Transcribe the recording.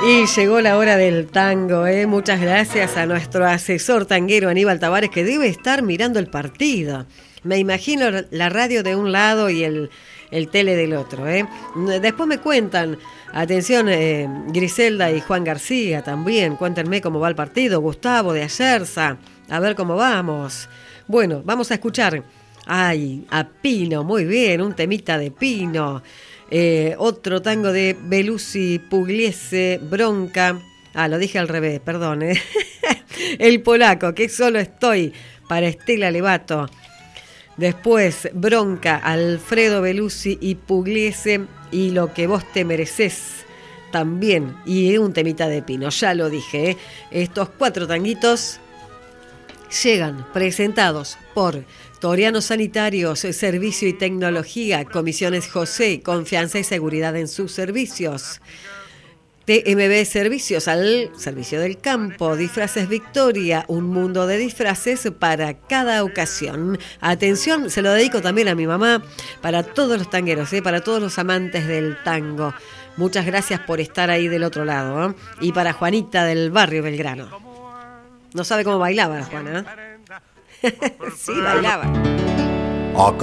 Y llegó la hora del tango, ¿eh? Muchas gracias a nuestro asesor tanguero Aníbal Tavares, que debe estar mirando el partido. Me imagino la radio de un lado y el tele del otro, ¿eh? Después me cuentan, atención, Griselda y Juan García también, cuéntenme cómo va el partido, Gustavo de Ayerza, a ver cómo vamos. Bueno, vamos a escuchar, a Pino, muy bien, un temita de Pino. Otro tango de Belusi Pugliese, Bronca. Lo dije al revés, perdón. El polaco, que solo estoy, para Estela Levato. Después, Bronca, Alfredo Belusi y Pugliese, y Lo que vos te mereces también. Y un temita de Pino, ya lo dije. Estos 4 tanguitos llegan presentados por Torianos Sanitarios, Servicio y Tecnología, Comisiones José, confianza y seguridad en sus servicios. TMB Servicios, al servicio del campo. Disfraces Victoria, un mundo de disfraces para cada ocasión. Atención, se lo dedico también a mi mamá, para todos los tangueros, para todos los amantes del tango. Muchas gracias por estar ahí del otro lado, ¿eh? Y para Juanita del barrio Belgrano. No sabe cómo bailaba la Juana, ¿eh? Sí, bailaba.